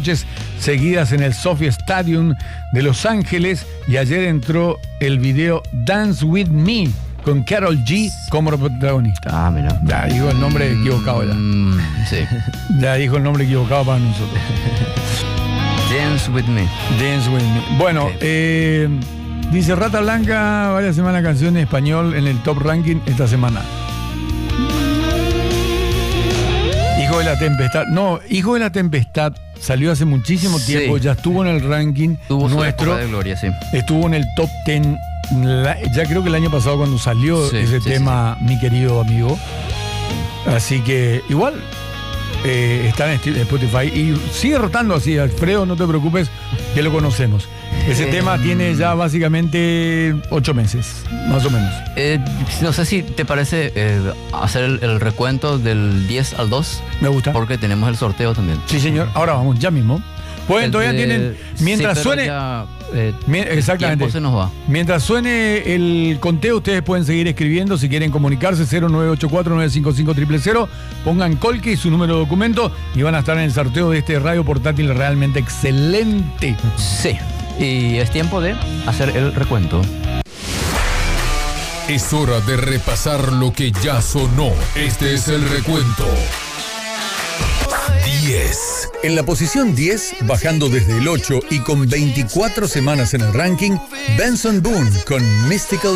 noches seguidas en el SoFi Stadium de Los Ángeles, y ayer entró el video Dance With Me con Karol G como protagonista. Ah, mira. Ya dijo el nombre equivocado ya. Sí. Ya dijo el nombre equivocado para nosotros. Dance With Me. Dance With Me. Bueno, Okay. Dice Rata Blanca, varias semanas canción en español en el top ranking esta semana. Hijo de la Tempestad. No, Hijo de la Tempestad salió hace muchísimo tiempo, ya estuvo en el ranking Tuvo nuestro. su época de gloria, sí. Estuvo en el top 10, ya creo que el año pasado cuando salió ese tema, mi querido amigo. Así que igual está en Spotify y sigue rotando así. Alfredo, no te preocupes, que lo conocemos. Ese tema tiene ya básicamente 8 meses, más o menos. No sé si te parece hacer el recuento del 10 al 2. Me gusta. Porque tenemos el sorteo también. Sí, señor. Ahora vamos, ya mismo. Pues todavía tienen. Mientras suene. Ya, exactamente. Tiempo se nos va. Mientras suene el conteo, ustedes pueden seguir escribiendo si quieren comunicarse. 0984-955-000. Pongan Colque y su número de documento y van a estar en el sorteo de este radio portátil realmente excelente. Sí. Y es tiempo de hacer el recuento. Es hora de repasar lo que ya sonó. Este es el recuento. 10. En la posición 10, bajando desde el 8 y con 24 semanas en el ranking, Benson Boone con Mystical